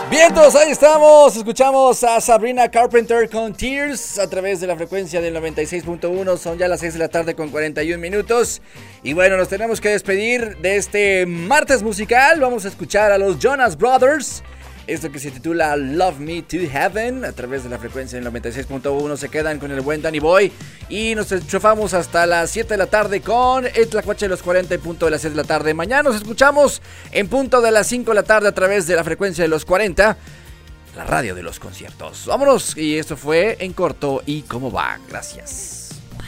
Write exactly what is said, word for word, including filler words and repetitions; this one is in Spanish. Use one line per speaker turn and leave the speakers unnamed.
Bien, todos ahí estamos, escuchamos a Sabrina Carpenter con Tears a través de la frecuencia del noventa y seis punto uno, son ya las seis de la tarde con cuarenta y un minutos y bueno, nos tenemos que despedir de este martes musical. Vamos a escuchar a los Jonas Brothers, esto que se titula Love Me to Heaven a través de la frecuencia del noventa y seis punto uno. Se quedan con el buen Danny Boy y nos enchufamos hasta las siete de la tarde con el Tlacuache de los cuarenta y punto de las seis de la tarde. Mañana nos escuchamos en punto de las cinco de la tarde a través de la frecuencia de los cuarenta, la radio de los conciertos. Vámonos, y esto fue En Corto y Cómo Va. Gracias.